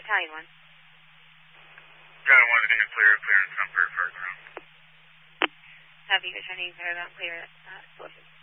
Battalion 1. Got 1 to get clearance on further out. Copy, you're trying to clear that clear. Explosive.